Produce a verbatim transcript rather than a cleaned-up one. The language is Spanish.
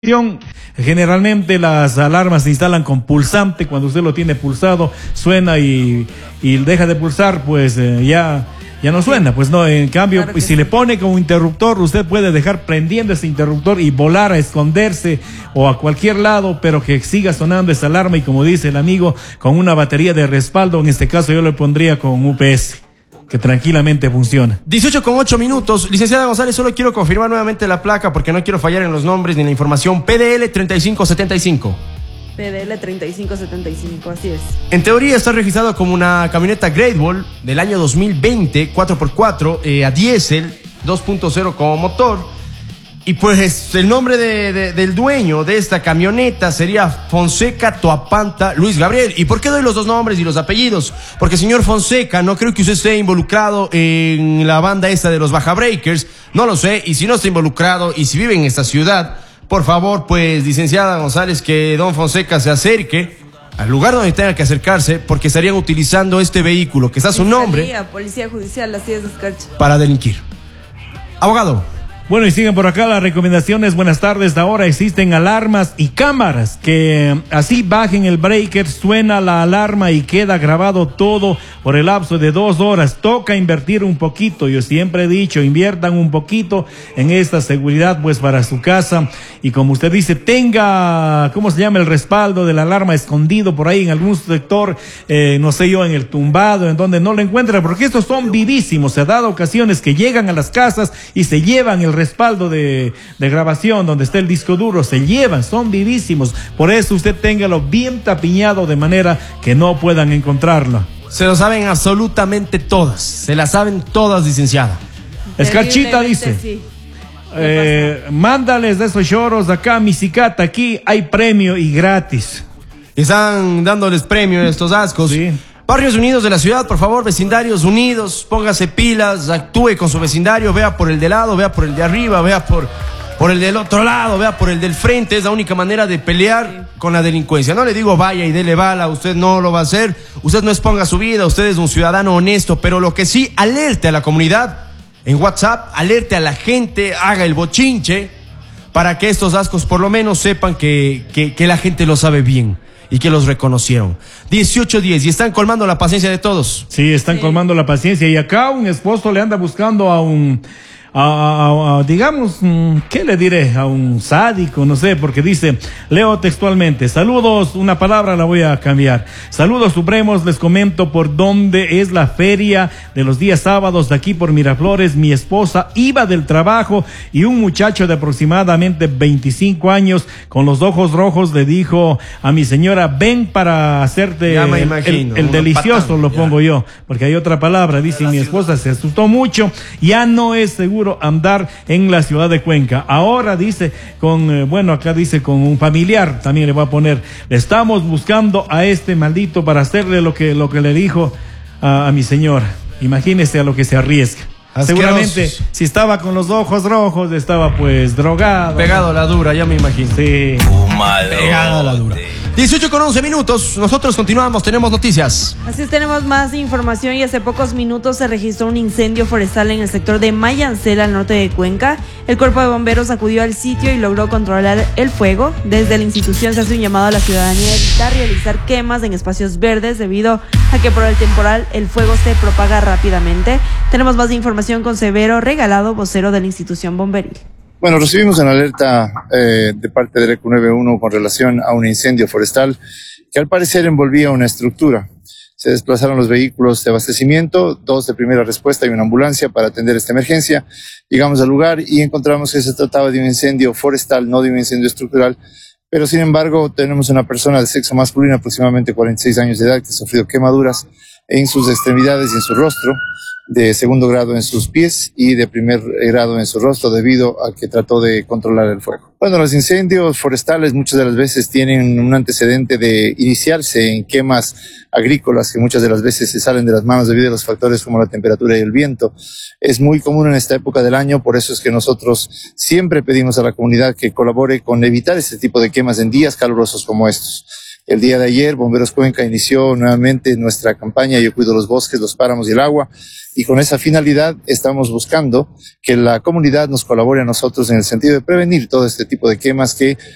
Generalmente las alarmas se instalan con pulsante. Cuando usted lo tiene pulsado, suena y, y deja de pulsar, pues eh, ya, ya no suena. Pues no, en cambio, claro si sí. le pone como interruptor, usted puede dejar prendiendo ese interruptor y volar a esconderse o a cualquier lado, pero que siga sonando esa alarma. Y como dice el amigo, con una batería de respaldo, en este caso yo lo pondría con U P S. Que tranquilamente funciona. dieciocho con ocho minutos. Licenciada González, solo quiero confirmar nuevamente la placa porque no quiero fallar en los nombres ni en la información. P D L treinta y cinco setenta y cinco. P D L treinta y cinco setenta y cinco, así es. En teoría está registrado como una camioneta Great Wall del año dos mil veinte, cuatro por cuatro, eh, a diésel, dos punto cero como motor. Y pues el nombre de, de, del dueño de esta camioneta sería Fonseca Toapanta Luis Gabriel. ¿Y por qué doy los dos nombres y los apellidos? Porque, señor Fonseca, no creo que usted esté involucrado en la banda esta de los Baja Breakers. No lo sé. Y si no está involucrado y si vive en esta ciudad, por favor, pues, licenciada González, que don Fonseca se acerque al lugar donde tenga que acercarse, porque estarían utilizando este vehículo que está a su nombre. Policía Judicial, así es, Escarcha. Para delinquir. Abogado. Bueno, y siguen por acá las recomendaciones. Buenas tardes. Ahora existen alarmas y cámaras que así bajen el breaker, suena la alarma y queda grabado todo por el lapso de dos horas. Toca invertir un poquito. Yo siempre he dicho, inviertan un poquito en esta seguridad, pues, para su casa. Y como usted dice, tenga, ¿cómo se llama? El respaldo de la alarma escondido por ahí en algún sector, eh, no sé yo, en el tumbado, en donde no lo encuentra, porque estos son vivísimos. Se ha dado ocasiones que llegan a las casas y se llevan el respaldo de, de grabación donde está el disco duro, se llevan, son vivísimos. Por eso usted téngalo bien tapiñado de manera que no puedan encontrarlo. Se lo saben absolutamente todas, se la saben todas, licenciada. Escarchita dice, sí. eh, mándales de esos choros acá a mi cicata, aquí hay premio y gratis. Están dándoles premio a estos ascos. Sí. Barrios unidos de la ciudad, por favor, vecindarios unidos, póngase pilas, actúe con su vecindario, vea por el de lado, vea por el de arriba, vea por, por el del otro lado, vea por el del frente. Es la única manera de pelear con la delincuencia. No le digo vaya y dele bala, usted no lo va a hacer, usted no exponga su vida, usted es un ciudadano honesto, pero lo que sí, alerte a la comunidad en WhatsApp, alerte a la gente, haga el bochinche, para que estos ascos por lo menos sepan que, que, que la gente lo sabe bien y que los reconocieron. dieciocho diez, y están colmando la paciencia de todos. Sí, están sí. colmando la paciencia. Y acá un esposo le anda buscando a un, a, a, a, digamos, ¿qué le diré? A un sádico, no sé, porque dice, leo textualmente, saludos, una palabra la voy a cambiar. Saludos supremos, les comento por dónde es la feria de los días sábados de aquí por Miraflores. Mi esposa iba del trabajo y un muchacho de aproximadamente veinticinco años con los ojos rojos le dijo a mi señora, ven para hacerte ya me el, imagino, el, el delicioso, patán, lo ya. pongo yo, porque hay otra palabra, dice mi esposa, se asustó mucho, ya no es seguro andar en la ciudad de Cuenca. Ahora dice con, eh, bueno, acá dice con un familiar, también le va a poner, le estamos buscando a este maldito para hacerle lo que, lo que le dijo a, a mi señora. Imagínese a lo que se arriesga. Asquerosos. Seguramente, si estaba con los ojos rojos, estaba pues drogado. Pegado a la dura, ya me imagino. Sí. Pegado a la dura. dieciocho con once minutos, nosotros continuamos, tenemos noticias. Así es, tenemos más información y hace pocos minutos se registró un incendio forestal en el sector de Mayancel, al norte de Cuenca. El cuerpo de bomberos acudió al sitio y logró controlar el fuego. Desde la institución se hace un llamado a la ciudadanía a evitar realizar quemas en espacios verdes debido a que por el temporal el fuego se propaga rápidamente. Tenemos más información con Severo Regalado, vocero de la institución bomberil. Bueno, recibimos una alerta eh, de parte del E Q noventa y uno con relación a un incendio forestal que al parecer envolvía una estructura. Se desplazaron los vehículos de abastecimiento, dos de primera respuesta y una ambulancia para atender esta emergencia. Llegamos al lugar y encontramos que se trataba de un incendio forestal, no de un incendio estructural, pero sin embargo tenemos una persona de sexo masculino, aproximadamente cuarenta y seis años de edad, que ha sufrido quemaduras en sus extremidades y en su rostro, de segundo grado en sus pies y de primer grado en su rostro debido a que trató de controlar el fuego. Bueno, los incendios forestales muchas de las veces tienen un antecedente de iniciarse en quemas agrícolas que muchas de las veces se salen de las manos debido a los factores como la temperatura y el viento. Es muy común en esta época del año, por eso es que nosotros siempre pedimos a la comunidad que colabore con evitar este tipo de quemas en días calurosos como estos. El día de ayer, Bomberos Cuenca inició nuevamente nuestra campaña Yo cuido los bosques, los páramos y el agua, y con esa finalidad estamos buscando que la comunidad nos colabore a nosotros en el sentido de prevenir todo este tipo de quemas que